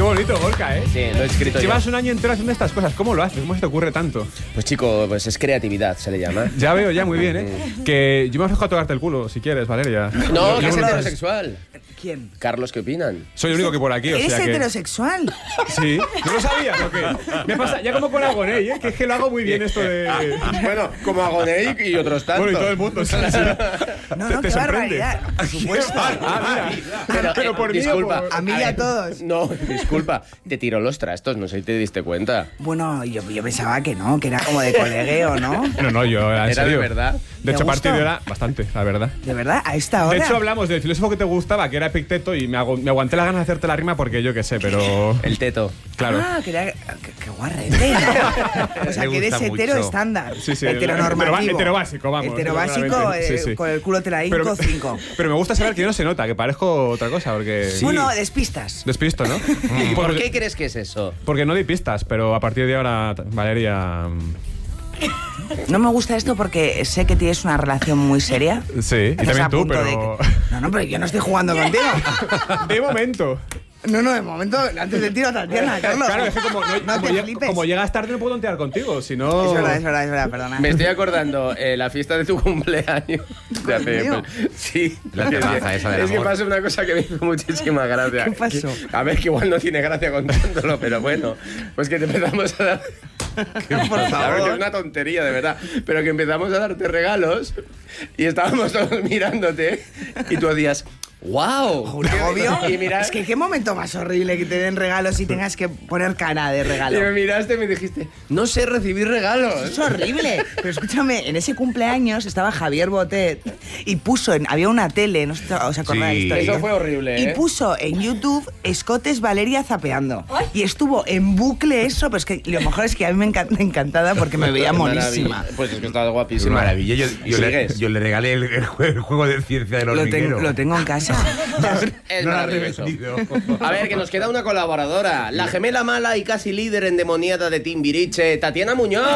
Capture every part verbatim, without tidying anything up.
bonito, Gorka, ¿eh? Sí, lo he escrito Llevas yo. un año entero haciendo estas cosas. ¿Cómo lo haces? ¿Cómo se te ocurre tanto? Pues chico, pues es creatividad, se le llama. Ya veo, ya, muy bien, ¿eh? Que yo me ofrezco a tocarte el culo, si quieres, Valeria. No, que es Yo- heterosexual. ¿Quién? Carlos, ¿qué opinan? Soy el único que por aquí, o ¿Eres sea que... heterosexual? Sí. ¿No lo sabías o qué? Me pasa ya como con Agoney, ¿eh? Que es que lo hago muy bien esto de... Bueno, como Agoney y otros tantos. Bueno, y todo el mundo, sí, sí. No, Te- no, te qué sorprende. barbaridad. Por supuesto. Ah, mira. Pero, Pero eh, por mí o disculpa. por- A mí y a todos. No, disculpa. Te tiró los trastos, no sé si te diste cuenta. Bueno, yo, yo pensaba que no, que era como de colegueo, ¿no? No, no, yo era en ¿Era de serio. verdad? De hecho, ¿Te a partir gustó? de ahora, bastante, la verdad. ¿De verdad? ¿A esta hora? De hecho, hablamos del filósofo que te gustaba, que era Epicteto, y me, hago- me aguanté la ganas de hacerte la rima porque yo qué sé, pero... El teto. Claro. Ah, que era... Qué, qué guarrete, ¿no? O sea, Le que eres gusta hetero mucho. estándar. Sí, sí, Heteronormativo. hetero- heterobásico, vamos, Heterobásico, seguramente. eh, Sí, sí. con el culo te la hinco, Pero, cinco. pero me gusta saber que no se nota, que parezco otra cosa, porque... Bueno, despistas. Despisto, ¿no? ¿Y por Porque- qué crees que es eso? Porque no di pistas, pero a partir de ahora, Valeria... mm, No me gusta esto porque sé que tienes una relación muy seria. Sí, y Estás también a tú, punto pero... de que- No, no, pero yo no estoy jugando contigo. De momento. No, no, de momento, antes de tiro, Tatiana, Carlos. Claro, es que como, no- No como, te llega- flipes. como llegas tarde no puedo tontear contigo, si no... Es verdad, es verdad, es verdad, perdona. Me estoy acordando, eh, la fiesta de tu cumpleaños. De hace, mío? pues, sí. La terraza esa del Es que amor. pasa una cosa que me hizo muchísima gracia. ¿Qué pasó? Que- a ver, que igual no tiene gracia contándolo, pero bueno. Pues que te empezamos a dar... Por A ver, que favor. es una tontería, de verdad. Pero que empezamos a darte regalos y estábamos todos mirándote y tú decías... ¡Wow! Un agobio. Y, mira, Es que qué momento más horrible que te den regalos y tengas que poner cara de y regalo. me miraste y me dijiste, no sé recibir regalos. Es horrible. Pero escúchame, en ese cumpleaños estaba Javier Botet y puso en. Había una tele, no sé si os acordáis. Sí. todavía. Eso fue horrible, Y ¿eh? puso en YouTube Escotes Valeria zapeando. Y estuvo en bucle eso, pero es que lo mejor es que a mí me encanta encantada porque me veía monísima. Maravilla. Pues es que estaba Es guapísima. maravilla. Yo, yo, le, ¿Sigues? yo le regalé el, el jue- el juego de ciencia del Lo, hormiguero. tengo- lo tengo en casa. Es No la he maravilloso. revendido. A ver, que nos queda una colaboradora. La gemela mala y casi líder endemoniada de Timbiriche, Tatiana Muñoz.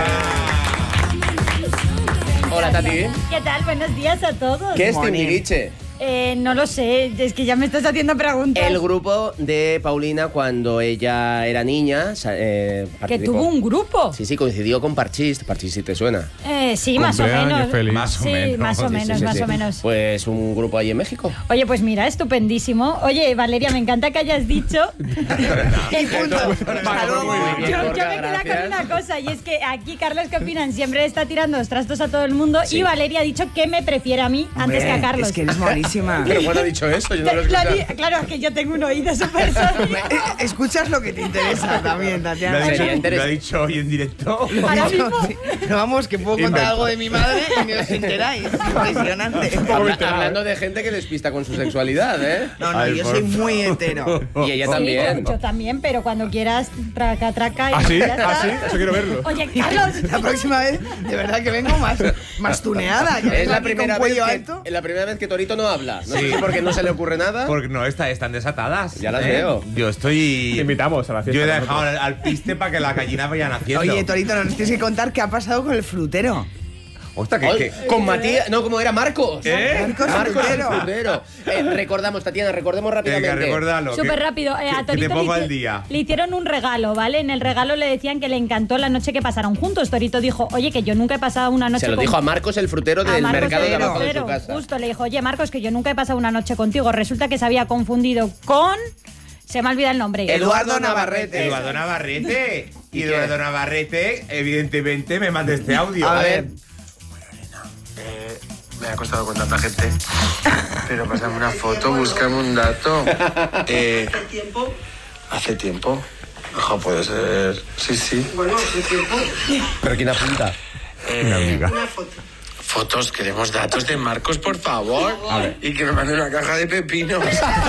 Hola, Tati. ¿Qué tal? Buenos días a todos. ¿Qué es Morning. Timbiriche? Eh, no lo sé, es que ya me estás haciendo preguntas. El grupo de Paulina cuando ella era niña. sa- eh, Que participó- tuvo un grupo. Sí, sí, coincidió con Parchís. Parchís, si te suena. Eh, sí, más o Cumpleaños menos. feliz. Más o sí, menos. más o Sí, menos, Sí, sí, más sí. o menos. Pues un grupo ahí en México. Oye, pues mira, estupendísimo. Oye, Valeria, me encanta que hayas dicho. Y punto. Hasta luego. Muy bien, Yo, yo Gorka, me quedo gracias. con una cosa, y es que aquí Carlos, ¿qué opinan? Siempre está tirando los trastos a todo el mundo, Sí. y Valeria ha dicho que me prefiere a mí antes que a Hombre, Carlos. Es que eres monísima. Pero bueno, ha dicho eso, yo no lo he Lo escuchado. di- claro, es que yo tengo un oído súper sólido. Eh, Escuchas lo que te interesa también, Lo ha Tatiana. Sería dicho, lo ha interesante. dicho hoy en directo. Ahora mismo. Sí. Pero vamos, que puedo contar Invento. algo de mi madre y ni os enteráis. Impresionante. Habla- hablando de gente que despista con su sexualidad, ¿eh? No, no, Ay, yo por soy muy hetero. Y ella Sí, también. yo, yo también, pero cuando quieras, traca, traca. y ¿Ah, sí? ya está. ¿Ah, sí? Eso quiero verlo. Oye, Carlos. La próxima vez, de verdad que vengo más, más tuneada. que Es vengo la aquí primera, con vez cuello que, alto. es la primera vez que Torito no habla. No sé Sí. si porque no se le ocurre nada. Porque no, está, están desatadas. Ya las ¿eh? veo. Yo Te estoy. invitamos a la fiesta. Yo he con dejado nosotros. al, al piste para que las gallinas vayan haciendo. Oye, Torito, nos tienes que contar qué ha pasado con el frutero. Ostras, que, Ay, que- con Matías, no, como era Marcos. ¿Eh? Marcos Marcos Frutero. Frutero. Eh, recordamos, Tatiana, recordemos Venga, rápidamente. recórdalo. Súper que- rápido. Eh, que- a que Torito te pongo le, al día. le hicieron un regalo, ¿vale? En el regalo le decían que le encantó la noche que pasaron juntos. Torito dijo, oye, que yo nunca he pasado una noche Se lo con- dijo a Marcos, el frutero a del Marcos mercado de Frutero, abajo de su Frutero. casa. Justo, le dijo, oye, Marcos, que yo nunca he pasado una noche contigo. Resulta que se había confundido con... Se me ha olvidado el nombre. Eduardo Navarrete. Eduardo Navarrete. ¿Y Y qué? Eduardo Navarrete, evidentemente, me manda este audio. A ver. Eh, me ha costado con tanta gente. Pero pásame una foto, búscame un dato. Eh, ¿Hace tiempo? ¿Hace tiempo? Ojo, puede ser. Sí, sí. Bueno, hace tiempo. ¿Pero quién apunta? Una amiga. Fotos, queremos datos de Marcos, por favor. Y que me mande una caja de pepinos.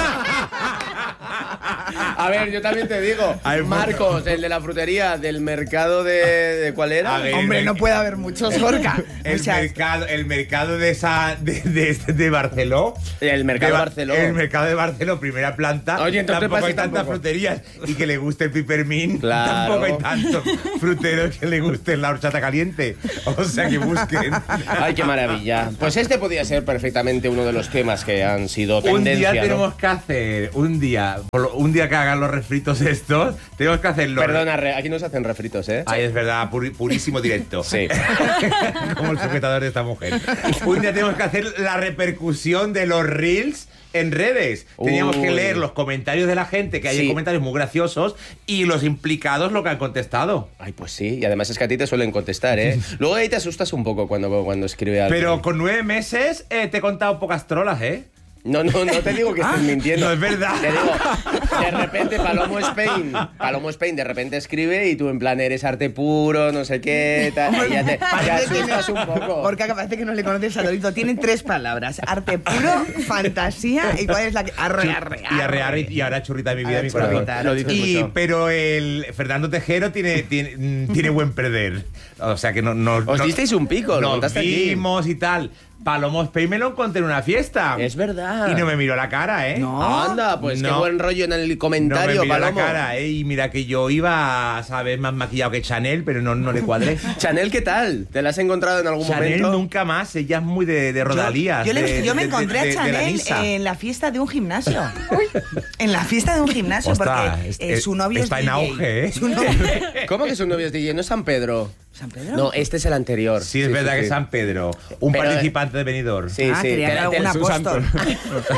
A ver, yo también te digo. Ay, Marcos, el de la frutería del mercado de... ¿de cuál era? A ver. Hombre, el- no puede haber muchos, Gorka. El O sea, mercado, el mercado de esa de, de, de Barceló. El mercado de Ba- Barceló. El mercado de Barceló, primera planta. Oye, entonces tampoco pasa hay tantas tampoco. fruterías y que le guste el pipermín. Claro. Tampoco hay tantos fruteros que le guste la horchata caliente. O sea que busquen. Ay, qué maravilla. Pues este podía ser perfectamente uno de los temas que han sido Un tendencia, día ¿no? tenemos que hacer un día, por lo- un día día que hagan los refritos estos, tenemos que hacerlo. Perdona, re- aquí no se hacen refritos, ¿eh? Ay, es verdad, pur- purísimo directo. Sí. Como el sujetador de esta mujer. Un día tenemos que hacer la repercusión de los reels en redes. Teníamos Uy. que leer los comentarios de la gente, que hay Sí. comentarios muy graciosos, y los implicados lo que han contestado. Ay, pues sí, y además es que a ti te suelen contestar, ¿eh? Luego ahí te asustas un poco cuando, cuando escribe algo. Pero con nueve meses eh, te he contado pocas trolas, ¿eh? No, no, no te digo que estés mintiendo. no es verdad. Te digo, de repente Palomo Spain, Palomo Spain de repente escribe y tú en plan eres arte puro, no sé qué, tal, y ya te, te Parece que asustas no- un poco. Porque parece que no le conoces a Dorito. Tiene tres palabras. Arte puro, fantasía y cuál es la que... Arre, arre, Y arre, arre, y ahora churrita de mi vida, Ahora mi corazón. churrita, lo dices Y, mucho. pero el Fernando Tejero tiene, tiene, mm, tiene buen perder. O sea que no... no Os no- disteis un pico, lo nos contaste aquí. vimos y tal. Palomo Spain me lo encontré en una fiesta. Es verdad. Y no me miró la cara, ¿eh? No. Anda, pues qué No. buen rollo en el No comentario, me miró Palomo. la cara, ¿eh? Y mira que yo iba, ¿sabes? Más maquillado que Chanel, pero no, no le cuadré. Chanel, ¿qué tal? ¿Te la has encontrado en algún Chanel momento? nunca más, ella es muy de, de rodalías. Yo, le- de- yo me de- encontré de- de- a de la Chanel misa. en la fiesta de un gimnasio. En la fiesta de un gimnasio, Ostras, porque es- eh, su novio está es en D J. auge, ¿eh? Su novio- ¿Cómo que su novio es D J? ¿No es San Pedro? ¿San Pedro? No, este es el anterior. Sí, es verdad que sí. es San Pedro, un Pero- participante de Benidorm. Sí, Ah, sí. creía te que la- era te algún la- su santo. apóstol.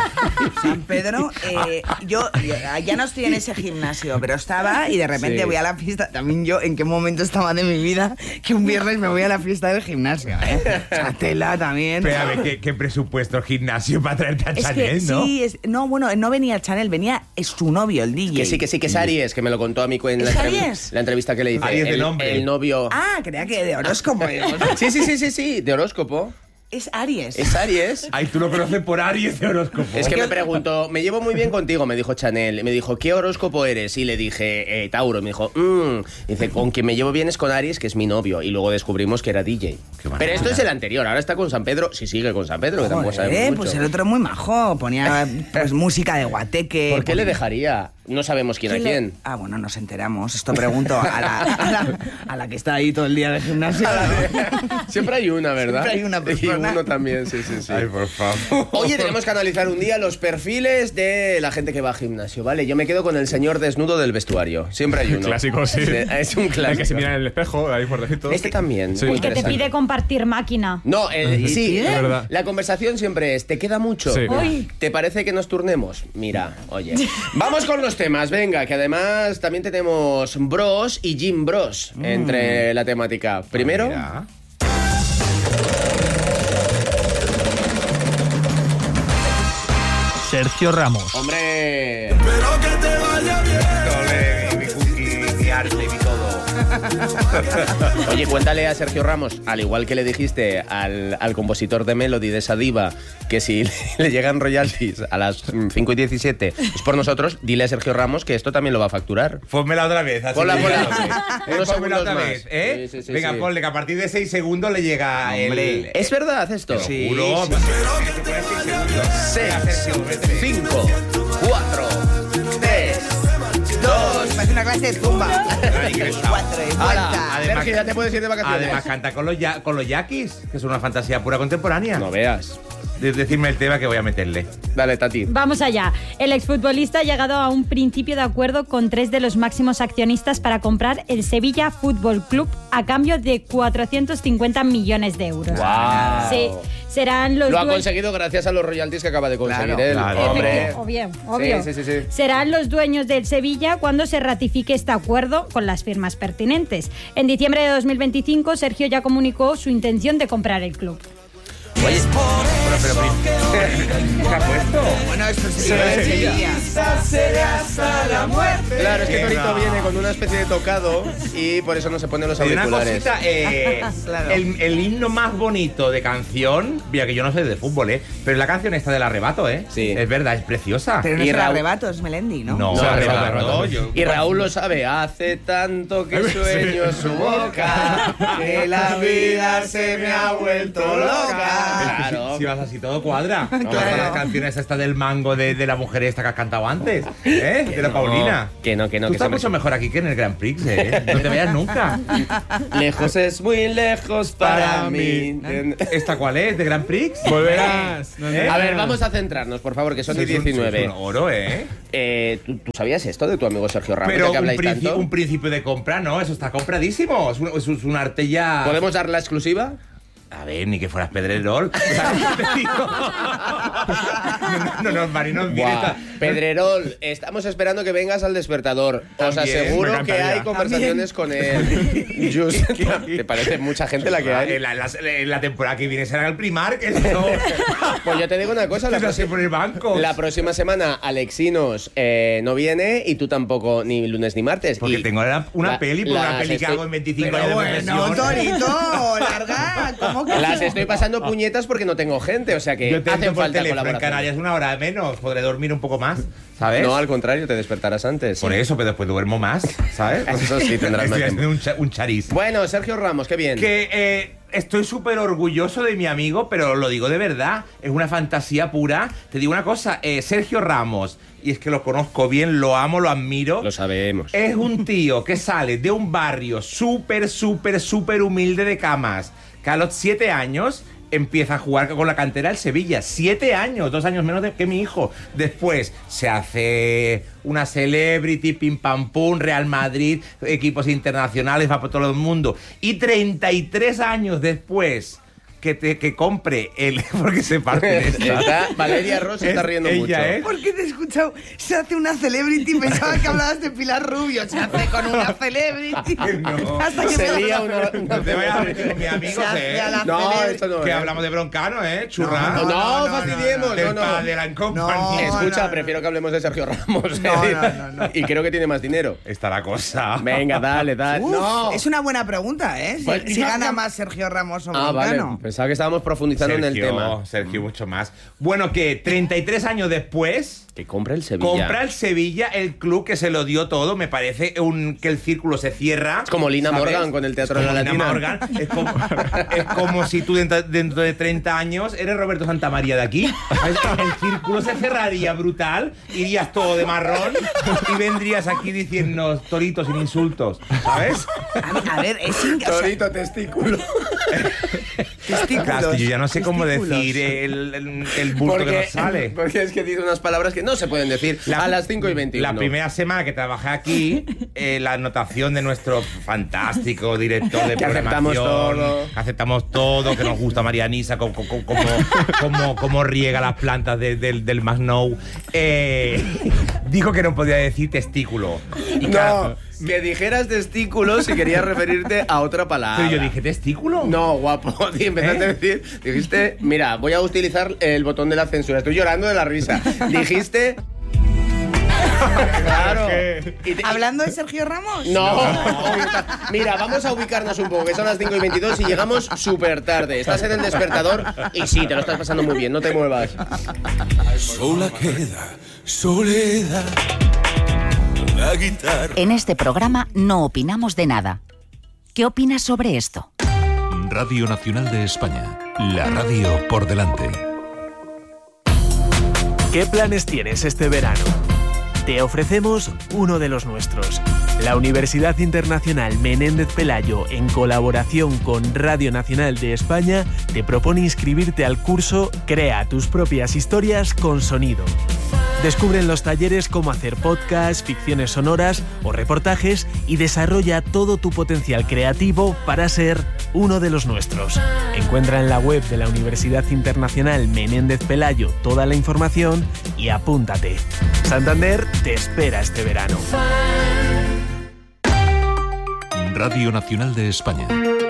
San Pedro, eh, yo, yo ya no estoy en ese gimnasio, pero estaba y de repente Sí. voy a la fiesta. También yo, ¿en qué momento estaba de mi vida que un viernes me voy a la fiesta del gimnasio? ¿eh? O sea, tela también. Pero a ver, ¿qué, qué presupuesto el gimnasio para traerte a Es Chanel, que ¿no? sí, es, no, bueno, no venía Chanel, venía es su novio, el D J. Que sí, que sí, que es Aries, que me lo contó a mí en la, ¿Es entrev- Aries? la entrevista que le hice. Aries de el, nombre. el novio. Ah, creía que de horóscopo. Sí, sí, sí, sí, sí, de horóscopo. Es Aries. Es Aries. Ay, tú lo conoces por Aries de horóscopo. Es que me preguntó, me llevo muy bien contigo, me dijo Chanel. Me dijo, ¿qué horóscopo eres? Y le dije, eh, Tauro. Me dijo, mmm. Dice, con quien me llevo bien es con Aries, que es mi novio. Y luego descubrimos que era D J. maravilla. Pero esto es el anterior, ahora está con San Pedro. Si sigue con San Pedro, que tampoco Joder, sabemos mucho. pues el otro muy majo. Ponía pues, música de guateque. ¿Por qué le ponía- dejaría? No sabemos quién a le- quién. Ah, bueno, nos enteramos. Esto pregunto a la, a la, a la que está ahí todo el día de gimnasio. Siempre hay una, ¿verdad? Siempre hay una Y persona. uno también, sí, sí, sí. Ay, por favor. Oye, tenemos que analizar un día los perfiles de la gente que va al gimnasio, ¿vale? Yo me quedo con el señor desnudo del vestuario. Siempre hay uno. Clásico, sí. Es un clásico. El que se mira en el espejo, ahí fuertecito. Este también. Sí. muy El que te interesante. pide compartir máquina. No, el, sí, Es verdad. la conversación siempre es, ¿te queda mucho? Sí. Uy. ¿Te parece que nos turnemos? Mira, oye. Vamos con los temas, venga, que además también tenemos Bros y Gym Bros entre la temática. Primero, Mira. Sergio Ramos. hombre... Ole, mi cookie, mi arte, mi todo. Oye, cuéntale a Sergio Ramos, al igual que le dijiste al, al compositor de Melody de esa diva, que si le llegan royalties a las cinco y diecisiete es por nosotros, dile a Sergio Ramos que esto también lo va a facturar. Ponmela otra vez. Así Ponla, que- ponla. Eh, Unos Pónmela otra segundos vez, más. ¿eh? Sí, sí, sí, Venga, sí. ponle que a partir de seis segundos le llega Hombre. el... ¿Es verdad esto? Sí. Seguro. seis, cinco, cuatro, tres, dos... Parece una clase de zumba. Cuatro y ¡Hala! vuelta. Además- Sergio, ya te puedes ir de vacaciones. Además canta con los, ya, con los yaquis, que es una fantasía pura contemporánea. No veas. De- decirme el tema que voy a meterle. Dale, Tati. Vamos allá. El exfutbolista ha llegado a un principio de acuerdo con tres de los máximos accionistas para comprar el Sevilla Fútbol Club a cambio de cuatrocientos cincuenta millones de euros. ¡Guau! Sí, serán los Lo ha dueños- conseguido gracias a los royalties que acaba de conseguir Claro, él. claro. Hombre. Efectivo, obvio, obvio. Sí, sí, sí, sí. Serán los dueños del Sevilla cuando se ratifique este acuerdo con las firmas pertinentes. En diciembre de dos mil veinticinco, Sergio ya comunicó su intención de comprar el club. Oye, Bueno, pero... ¿Qué ha puesto? Bueno, esto es Sevilla. claro, es que Venga. Torito viene con una especie de tocado y por eso no se pone los Hay una auriculares. cosita, eh, Claro. el, el himno más bonito de canción, mira que yo no sé de fútbol, ¿eh? Pero la canción esta del arrebato, ¿eh? Sí. Es verdad, es preciosa. Pero no Y es el Raúl- arrebato, es Melendi, ¿no? No, No, arrebato, arrebato, no, arrebato. yo- Y Raúl lo sabe, hace tanto que sueño su boca, que la vida se me ha vuelto loca. Es que si- Claro. Si, vas así todo cuadra. No Claro. vas a las canciones esta del mango de, de la mujer esta que has cantado antes. ¿Eh? De la no, Marina. Que no, que no. Tú que estás se me- mucho mejor aquí que en el Grand Prix, ¿eh? No te vayas nunca. Lejos es muy lejos para mí. ¿Esta cuál es? ¿De Grand Prix? Volverás. no, no, ¿Eh? A ver, vamos a centrarnos, por favor, que son de Sí, es un- diecinueve. es un oro, ¿eh? Eh, ¿tú, tú sabías esto de tu amigo Sergio Ramos, Pero de que un, habláis princi- tanto? un principio de compra, no, eso está compradísimo. Es un, es un- es un arte ya. ¿Podemos dar la exclusiva? A ver, ni que fueras Pedrerol. O sea, ¿qué te digo? No, no, no, Mari, no mires. Buah, Pedrerol, estamos esperando que vengas al despertador. Os También, aseguro me que encantaría. hay conversaciones con él. Just, ¿te parece mucha gente la que hay? En la, la- en la temporada que viene será el Primark. Esto. Pues yo te digo una cosa, la, Tendrás que próxima- poner bancos. la próxima semana Alexinos eh, no viene y tú tampoco, ni lunes ni martes. Porque Y tengo la- una la- peli, por una las peli que estoy- hago en veinticinco Pero años de bueno, profesión. Torito, larga. ¿Cómo que Las no? estoy pasando puñetas porque no tengo gente, o sea que Yo te hacen entro por falta teléfono en colaboraciones. Canarias una hora menos. Podré dormir un poco más, ¿sabes? No, al contrario, te despertarás antes. Por eso, pero después duermo más, ¿sabes? Eso sí, tendrás más Estoy tiempo. haciendo un, cha- un chariz. Bueno, Sergio Ramos, qué bien. Que eh, estoy súper orgulloso de mi amigo, pero lo digo de verdad, es una fantasía pura. Te digo una cosa, eh, Sergio Ramos, y es que lo conozco bien, lo amo, lo admiro. Lo sabemos. Es un tío que sale de un barrio súper, súper, súper humilde de Camas, que a los siete años empieza a jugar con la cantera del Sevilla. Siete años, dos años menos de- que mi hijo. Después se hace una celebrity, pim pam pum, Real Madrid, equipos internacionales, va por todo el mundo. Y treinta y tres años después que, te, que compre el... Porque se parte de esta. Está- Valeria Ross se está Es- riendo ella mucho. es- ¿Por qué te he escuchado? Se hace una celebrity. Pensaba que hablabas de Pilar Rubio. Se hace con una celebrity. No. Hasta que Se me lía la- una, una- No te vayas a meter con mi amigo, Se hace ¿eh? a la No, celebrity. esto no. Que ¿eh? hablamos de broncano, ¿eh? Churra. No, no, fastidiemos, Del no, no. padre and company. No. Escucha, no, no. prefiero que hablemos de Sergio Ramos. No, ¿eh? no, no, no. Y creo que tiene más dinero. Está la cosa. Venga, dale, dale. Uf, no. Es una buena pregunta, ¿eh? Si, Pues, si no, gana no. más Sergio Ramos o Ah, vale. Broncano. Pensaba que estábamos profundizando en el Sergio, tema. Sergio, mucho más. Bueno, que treinta y tres años después Que compra el Sevilla. compra el Sevilla, el club que se lo dio todo. Me parece un, que el círculo se cierra. Es como Lina ¿sabes? Morgan con el Teatro Es de la como Lina Latina. Morgan. Es como, es como si tú dentro, dentro de treinta años eres Roberto Santamaría de aquí. ¿Sabes? El círculo se cerraría brutal, irías todo de marrón y vendrías aquí diciendo toritos sin insultos, ¿sabes? A, a ver, es in- o sea, Torito testículo. testículos, Claro, es que yo ya no sé cómo testículos. decir el, el, el bulto que nos sale. porque es que dice unas palabras que no se pueden decir a las cinco y veintiuno. La primera semana que trabajé aquí, eh, la anotación de nuestro fantástico director de Que aceptamos programación, todo. que aceptamos todo, que nos gusta Marianisa, como, como, como, como- como riega las plantas de- del, del Masnou, eh, dijo que no podía decir testículo. Y No, claro, que dijeras testículo si querías referirte a otra palabra. pero yo dije, ¿testículo? No, guapo. Y empezaste ¿Eh? a decir, dijiste, mira, voy a utilizar el botón de la censura. Estoy llorando de la risa. Dijiste. Claro. Y te- ¿Hablando de Sergio Ramos? No, mira, vamos a ubicarnos un poco, que son las cinco y veintidós y llegamos súper tarde. Estás en el despertador y sí, te lo estás pasando muy bien, no te muevas. Sola queda soledad. La guitarra. En este programa no opinamos de nada. ¿Qué opinas sobre esto? Radio Nacional de España. La radio por delante. ¿Qué planes tienes este verano? Te ofrecemos uno de los nuestros. La Universidad Internacional Menéndez Pelayo, en colaboración con Radio Nacional de España, te propone inscribirte al curso Crea tus propias historias con sonido. Descubre en los talleres cómo hacer podcasts, ficciones sonoras o reportajes y desarrolla todo tu potencial creativo para ser uno de los nuestros. Encuentra en la web de la Universidad Internacional Menéndez Pelayo toda la información y apúntate. Santander te espera este verano. Radio Nacional de España.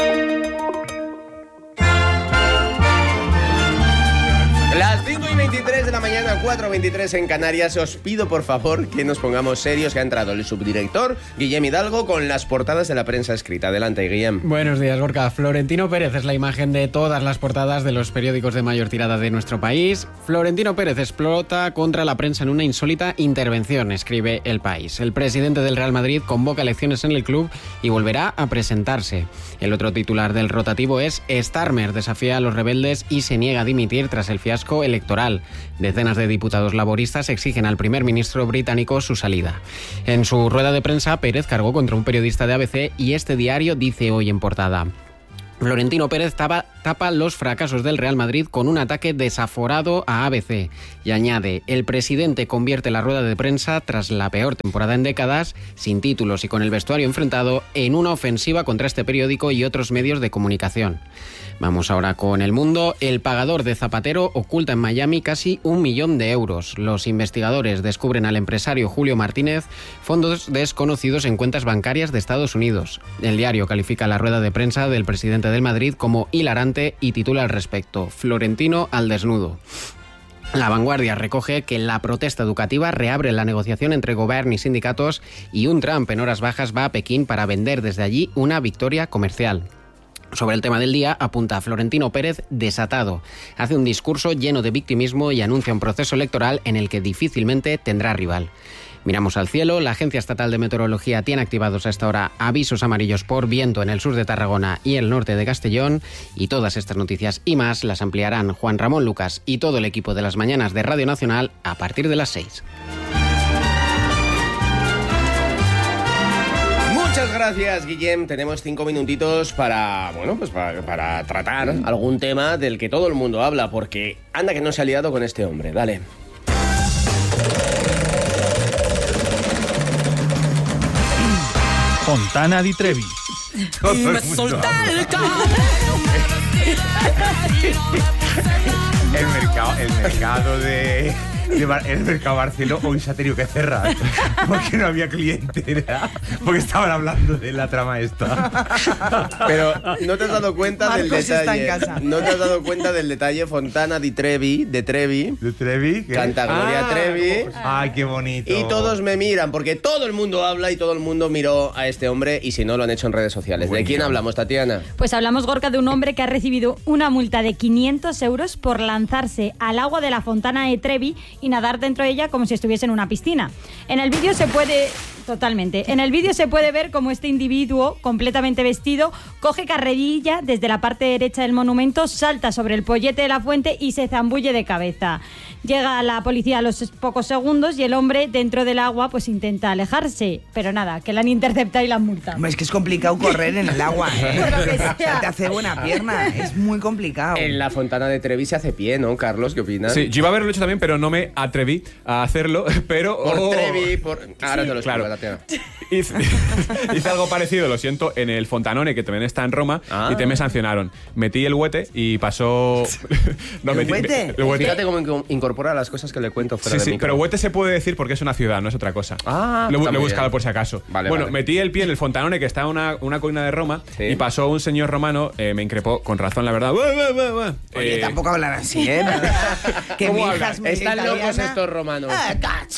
Las cinco y veintitrés de la mañana, cuatro y veintitrés en Canarias. Os pido por favor que nos pongamos serios, que ha entrado el subdirector Guillem Hidalgo con las portadas de la prensa escrita. Adelante, Guillem. Buenos días, Gorka. Florentino Pérez es la imagen de todas las portadas de los periódicos de mayor tirada de nuestro país. Florentino Pérez explota contra la prensa en una insólita intervención, escribe El País. El presidente del Real Madrid convoca elecciones en el club y volverá a presentarse. El otro titular del rotativo es Starmer desafía a los rebeldes y se niega a dimitir tras el fiasco electoral de Decenas de diputados laboristas exigen al primer ministro británico su salida. En su rueda de prensa, Pérez cargó contra un periodista de A B C y este diario dice hoy en portada: Florentino Pérez tapa, tapa los fracasos del Real Madrid con un ataque desaforado a A B C. Y añade, el presidente convierte la rueda de prensa, tras la peor temporada en décadas, sin títulos y con el vestuario enfrentado, en una ofensiva contra este periódico y otros medios de comunicación. Vamos ahora con El Mundo. El pagador de Zapatero oculta en Miami casi un millón de euros. Los investigadores descubren al empresario Julio Martínez fondos desconocidos en cuentas bancarias de Estados Unidos. El diario califica la rueda de prensa del presidente del Madrid como hilarante y titula al respecto: Florentino al desnudo. La Vanguardia recoge que la protesta educativa reabre la negociación entre gobierno y sindicatos y un Trump en horas bajas va a Pekín para vender desde allí una victoria comercial. Sobre el tema del día, apunta Florentino Pérez desatado. Hace un discurso lleno de victimismo y anuncia un proceso electoral en el que difícilmente tendrá rival. Miramos al cielo. La Agencia Estatal de Meteorología tiene activados a esta hora avisos amarillos por viento en el sur de Tarragona y el norte de Castellón. Y todas estas noticias y más las ampliarán Juan Ramón Lucas y todo el equipo de las mañanas de Radio Nacional a partir de las seis. Muchas gracias, Guillem. Tenemos cinco minutitos para, bueno, pues para, para tratar algún tema del que todo el mundo habla, porque anda que no se ha liado con este hombre. Dale. Fontana di Trevi. Y me solté el El mercado, el mercado de, de Bar- el mercado Barceló hoy se ha tenido que cerrar porque no había clientela, porque estaban hablando de la trama esta. Pero no te has dado cuenta Marcos del está detalle. en casa. No te has dado cuenta del detalle. Fontana di Trevi, de Trevi. ¿De Trevi? ¿Qué? Canta Gloria Ah, Trevi. Ay, qué bonito. Y todos me miran, porque todo el mundo habla y todo el mundo miró a este hombre, y si no, lo han hecho en redes sociales. ¿De quién hablamos, Tatiana? Pues hablamos, Gorka, de un hombre que ha recibido una multa de quinientos euros por lanzarse al agua de la Fontana de Trevi y nadar dentro de ella como si estuviese en una piscina. En el vídeo se puede... Totalmente. En el vídeo se puede ver cómo este individuo, completamente vestido, coge carrerilla desde la parte derecha del monumento, salta sobre el pollete de la fuente y se zambulle de cabeza. Llega la policía a los pocos segundos y el hombre, dentro del agua, pues intenta alejarse. Pero nada, que la han interceptado y la han multado. Hombre, es que es complicado correr en el agua, ¿eh? Por lo que O sea, sea. te hace buena pierna. Es muy complicado. En la Fontana de Trevi se hace pie, ¿no, Carlos? ¿Qué opinas? Sí, yo iba a haberlo hecho también, pero no me atreví a hacerlo. Pero Por oh, Trevi, por... Ahora Sí, te lo explico, claro. Tatiana. Hice, hice algo parecido, lo siento, en el Fontanone, que también está en Roma, Ah. y te me sancionaron. Metí el huete y pasó... no, ¿El metí- huete? el huete. Fíjate cómo inco- incorpora las cosas que le cuento fuera Sí, de sí, micro. pero huete se puede decir porque es una ciudad, no es otra cosa. Ah, lo, está lo he muy buscado bien. por si acaso. Vale, bueno, vale. metí el pie en el Fontanone, que está en una, una colina de Roma, Sí. y pasó un señor romano, eh, me increpó, con razón, la verdad. "Buah, buah, buah, buah". Oye, Eh, tampoco hablan así, ¿eh? que ¿Cómo mi hija hablan? es muy Están locos italiana. estos romanos. ¡Ah,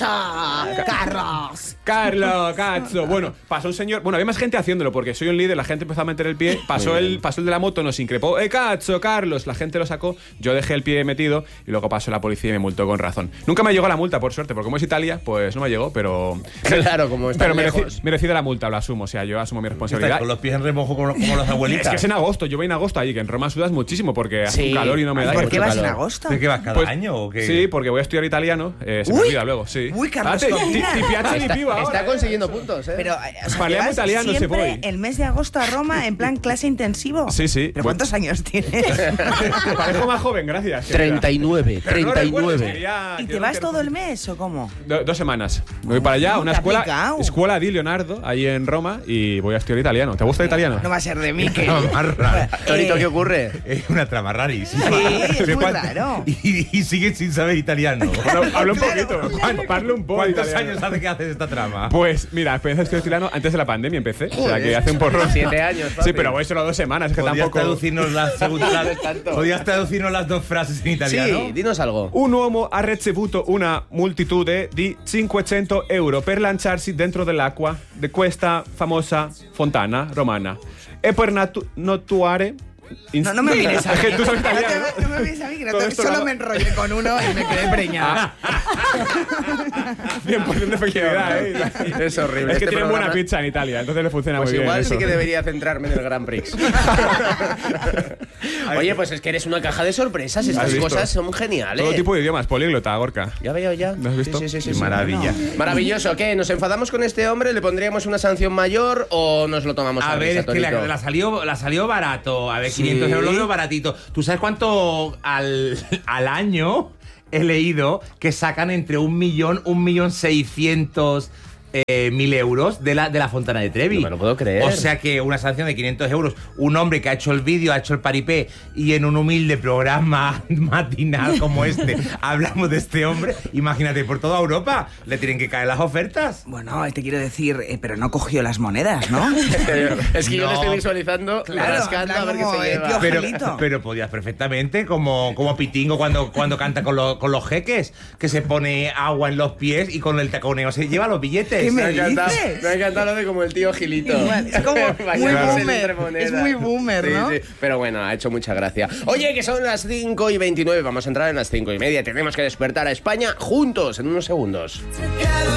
cacho! ¡Carros! Carlos, cazzo. Bueno, pasó un señor. Bueno, había más gente haciéndolo porque soy un líder, la gente empezó a meter el pie. Pasó el, pasó el de la moto, nos increpó. ¡Eh, cazzo, Carlos! La gente lo sacó. Yo dejé el pie metido y luego pasó la policía y me multó con razón. Nunca me llegó la multa, por suerte, porque como es Italia, pues no me llegó, pero. Claro, como están Pero mereci- lejos. merecida la multa, lo asumo. O sea, yo asumo mi Estás responsabilidad. con los pies en remojo como, como las abuelitas. Es que es en agosto, yo voy en agosto allí, que en Roma sudas muchísimo porque hace Sí. un calor y no me Ay, da. ¿Por y qué mucho vas en calor. agosto? ¿De qué vas cada Pues, año o qué? Sí, porque voy a estudiar italiano, eh, se me Uy. olvida luego, sí. Uy, Carlos, Ah, te- combina. ti- ti piace mi piba ahora, Está eh. consiguiendo puntos, ¿eh? Pero, eh, o sea, Parliamo que vas italiano, se siempre puede. el mes de agosto a Roma en plan clase intensivo. Sí, sí. ¿Pero Bueno. cuántos años tienes? Te parezco más joven, gracias. querida. treinta y nueve, Pero no treinta y recuerdo, nueve. quería- ¿Y te quiero vas que- todo el mes o cómo? Do- dos semanas. Me voy para allá, a una te ha escuela, picado. escuela di Leonardo, ahí en Roma, y voy a estudiar italiano. ¿Te gusta el italiano? No va a ser de mí que... Trama más rara. Torito, Eh, ¿qué ocurre? Es una trama rarísima. Sí, es ¿De muy cuánto- raro. Y, y sigues sin saber italiano. Hablo, hablo un Claro, poquito. claro. Parlo un poco ¿Cuántos italiano. años hace que haces esta trama? Pues mira, empecé a estudiar italiano antes de la pandemia, empecé. O sea, que hace un porrón. Siete años, papi. Sí, pero voy solo dos semanas, es que ¿Podrías tampoco... traducirnos las segundas No es tanto. ¿Podrías traducirnos las dos frases en italiano? Sí, dinos algo. Un uomo ha ricevuto una moltitude di cinquecento euro per lanciarsi dentro dell'acqua di questa famosa fontana romana e per natu- nuotare No, no me mires a mí. Es que tú sabes No, te- italiano, no me mires a mí, que no Todo te- esto solo lo- me enrollé con uno y me quedé preñada. cien por ciento de efectividad, ¿eh? Es horrible. Es que Este tienen buena programa- pizza en Italia, entonces le funciona Pues muy igual bien. sí eso. que debería centrarme en el Grand Prix. Oye, pues es que eres una caja de sorpresas. ¿Has Estas visto? cosas son geniales. Todo tipo de idiomas, políglota, Gorka. Ya veo, ya. ¿Lo has visto? Sí, sí, sí, Qué sí. maravilla. Maravilloso. ¿Qué? ¿Nos enfadamos con este hombre? ¿Le pondríamos una sanción mayor o nos lo tomamos a, A ver, risa, es que la, Tonito? la salió, la salió barato. A ver, ¿Sí? quinientos euros lo veo baratito. ¿Tú sabes cuánto al, al año he leído que sacan entre un millón, un millón seiscientos eh, mil euros de la, de la Fontana de Trevi? No me lo puedo creer. O sea que una sanción de quinientos euros, un hombre que ha hecho el vídeo, ha hecho el paripé y en un humilde programa matinal como este hablamos de este hombre, imagínate, por toda Europa le tienen que caer las ofertas. Bueno, te quiero decir, eh, pero no cogió las monedas, ¿no? Es que yo No. le estoy visualizando Claro, rascando a ver qué como se el lleva. tío Pero, Angelito. pero podías perfectamente, como, como Pitingo cuando, cuando canta con, los- con los jeques, que se pone agua en los pies y con el taconeo se lleva los billetes. ¿Qué me ha encantado, dices? me ha encantado lo de como el tío Gilito. Igual, es como muy Bañándose boomer, entre monedas. es muy boomer, Sí, ¿no? sí. Pero bueno, ha hecho mucha gracia. Oye, que son las cinco y veintinueve, vamos a entrar en las cinco y media. Tenemos que despertar a España juntos en unos segundos.